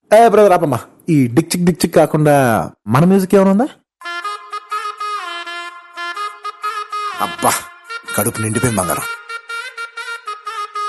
Brother ఆపమ్మా. ఈ Dick చిక్ కాకుండా మన మ్యూజిక్ ఏమైనా ఉందా? అబ్బా, కడుపు నిండిపోయింది బంగారం.